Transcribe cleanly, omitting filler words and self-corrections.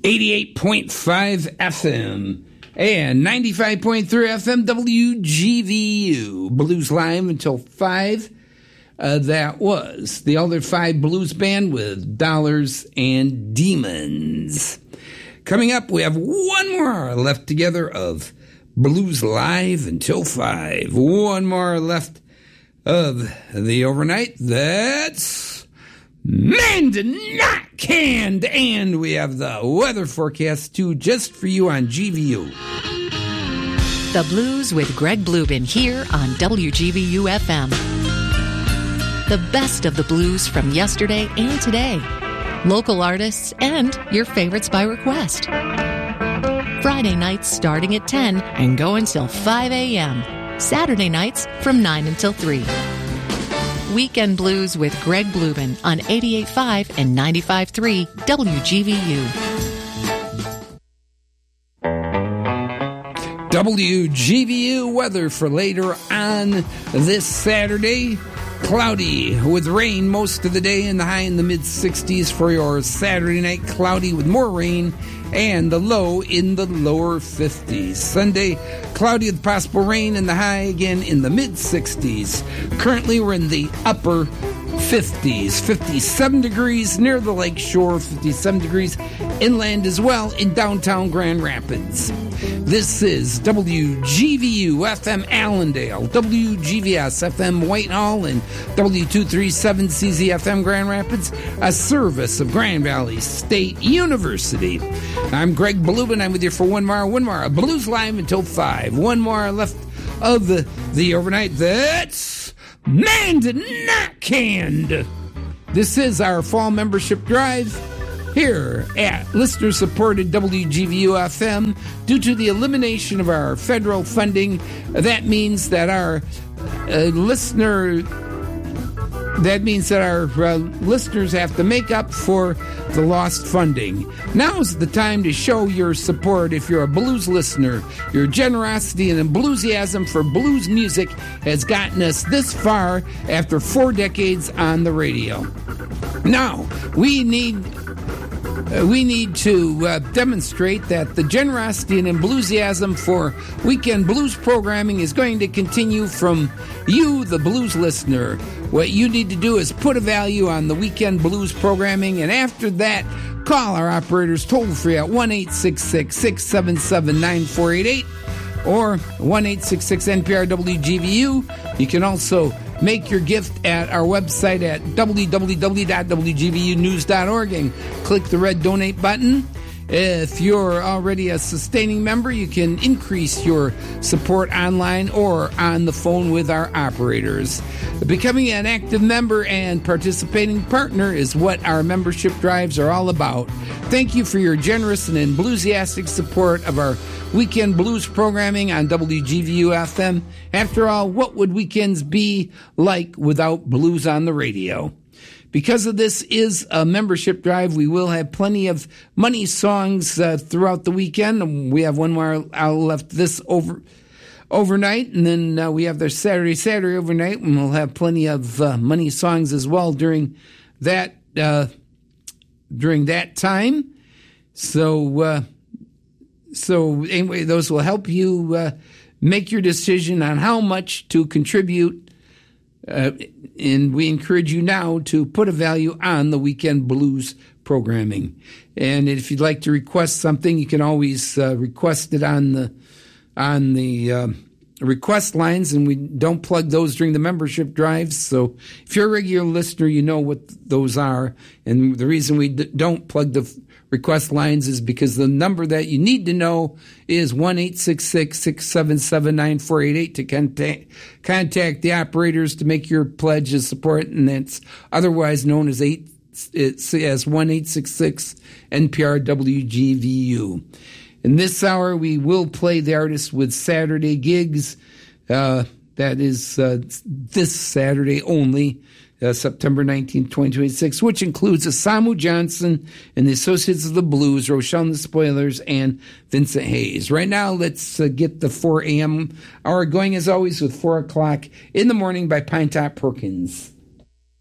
88.5 FM and 95.3 FM WGVU. Blues Live until 5. That was the Elder Five Blues Band with Dollars and Demons. Coming up, we have one more left together of Blues Live until 5. One more left of the overnight. That's Man to Not Canned. And we have the weather forecast, too, just for you on GVU. The Blues with Greg Blubin here on WGVU FM. The best of the blues from yesterday and today. Local artists and your favorites by request. Friday nights starting at 10 and go until 5 a.m. Saturday nights from 9 until 3. Weekend Blues with Greg Blubin on 88.5 and 95.3 WGVU. WGVU weather for later on this Saturday. Cloudy with rain most of the day and the high in the mid-60s for your Saturday night. Cloudy with more rain and the low in the lower 50s. Sunday, cloudy with possible rain and the high again in the mid-60s. Currently, we're in the upper 50s. 57 degrees near the lake shore, 57 degrees inland as well in downtown Grand Rapids. This is WGVU FM Allendale, WGVS FM Whitehall, and W237 CZFM Grand Rapids, a service of Grand Valley State University. I'm Greg Blubin. I'm with you for one more. Blues Live until 5. One more left of the overnight. That's Man to Not Canned. This is our fall membership drive here at listener-supported WGVU FM. Due to the elimination of our federal funding, that means that our listeners have to make up for the lost funding. Now's the time to show your support if you're a blues listener. Your generosity and enthusiasm for blues music has gotten us this far after 4 decades on the radio. Now, we need to demonstrate that the generosity and enthusiasm for weekend blues programming is going to continue from you, the blues listener. What you need to do is put a value on the weekend blues programming, and after that, call our operators toll-free at 1-866-677-9488 or 1-866-NPR-WGVU. You can also make your gift at our website at www.wgvunews.org and click the red donate button. If you're already a sustaining member, you can increase your support online or on the phone with our operators. Becoming an active member and participating partner is what our membership drives are all about. Thank you for your generous and enthusiastic support of our weekend blues programming on WGVU FM. After all, what would weekends be like without blues on the radio? Because of this is a membership drive, we will have plenty of money songs throughout the weekend. We have one more left this overnight, and then we have their Saturday overnight, and we'll have plenty of money songs as well during that time. So anyway, those will help you make your decision on how much to contribute. And we encourage you now to put a value on the weekend blues programming. And if you'd like to request something, you can always request it on the request lines, and we don't plug those during the membership drives. So if you're a regular listener, you know what those are. And the reason we don't plug the request lines is because the number that you need to know is 1-866-677-9488 to contact the operators to make your pledge of support, and that's otherwise known as 1-866-NPR-WGVU. In this hour, we will play the artist with Saturday gigs. That is this Saturday only. September 19, 2026, which includes Asamu Johnson and the Associates of the Blues, Rochelle and the Spoilers, and Vincent Hayes. Right now, let's get the 4 a.m. hour going, as always, with 4 o'clock in the morning by Pinetop Perkins.